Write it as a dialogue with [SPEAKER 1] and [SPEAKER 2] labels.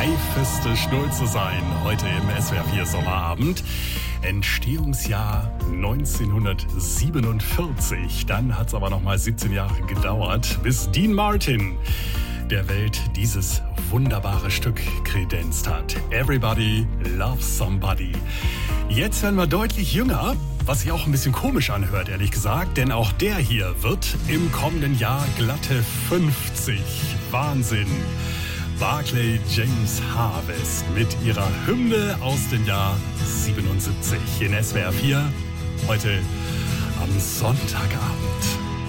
[SPEAKER 1] steifeste Schnulze sein, heute im SWR 4 Sommerabend. Entstehungsjahr 1947. Dann hat es aber noch mal 17 Jahre gedauert, bis Dean Martin der Welt dieses wunderbare Stück kredenzt hat. Everybody loves somebody. Jetzt werden wir deutlich jünger, was sich auch ein bisschen komisch anhört, ehrlich gesagt, denn auch der hier wird im kommenden Jahr glatte 50. Wahnsinn! Barclay James Harvest mit ihrer Hymne aus dem Jahr 77 in SWR 4, heute am Sonntagabend.